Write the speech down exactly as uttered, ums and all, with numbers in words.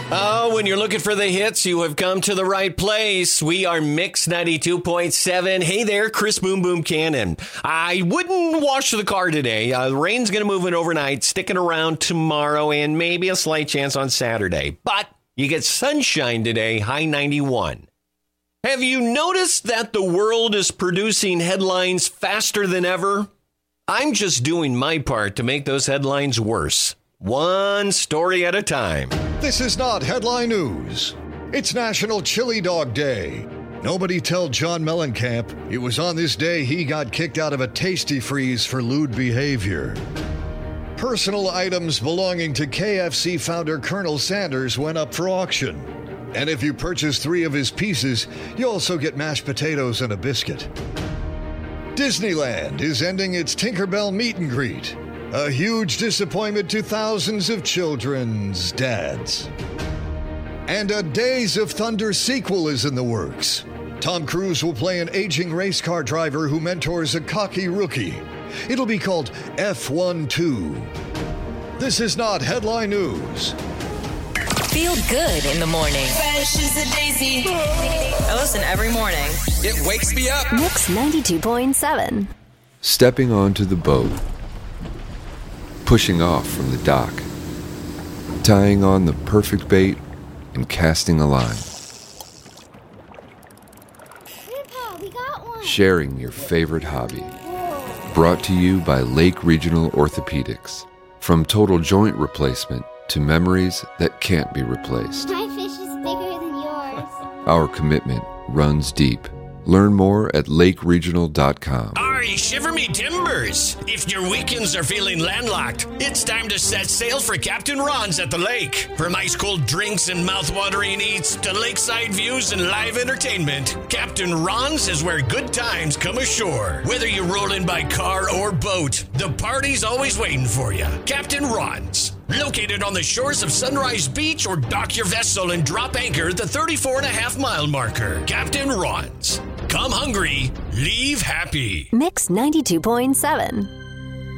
Oh, when you're looking for the hits, you have come to the right place. We are Mix ninety-two point seven. Hey there, Chris Boom Boom Cannon. I wouldn't wash the car today. Uh, the rain's going to move in overnight, sticking around tomorrow, and maybe a slight chance on Saturday. But you get sunshine today, high ninety-one. Have you noticed that the world is producing headlines faster than ever? I'm just doing my part to make those headlines worse. One story at a time. This is not headline news. It's National Chili Dog Day. Nobody tell John Mellencamp it was on this day he got kicked out of a Tasty Freeze for lewd behavior. Personal items belonging to K F C founder Colonel Sanders went up for auction. And if you purchase three of his pieces, you also get mashed potatoes and a biscuit. Disneyland is ending its Tinkerbell meet and greet. A huge disappointment to thousands of children's dads. And a Days of Thunder sequel is in the works. Tom Cruise will play an aging race car driver who mentors a cocky rookie. It'll be called F one two. This is not headline news. Feel good in the morning. Fresh as a daisy. I listen every morning. It wakes me up. Mix ninety-two point seven. Stepping onto the boat. Pushing off from the dock. Tying on the perfect bait and casting a line. Grandpa, we got one. Sharing your favorite hobby. Brought to you by Lake Regional Orthopedics. From total joint replacement to memories that can't be replaced. My fish is bigger than yours. Our commitment runs deep. Learn more at lake regional dot com. Ari, shiver me timbers. If your weekends are feeling landlocked, it's time to set sail for Captain Ron's at the lake. From ice-cold drinks and mouth-watering eats to lakeside views and live entertainment, Captain Ron's is where good times come ashore. Whether you're rolling by car or boat, the party's always waiting for you. Captain Ron's. Located on the shores of Sunrise Beach, or dock your vessel and drop anchor at the thirty-four and a half mile marker. Captain Ron's. Come hungry, leave happy. Mix ninety-two point seven.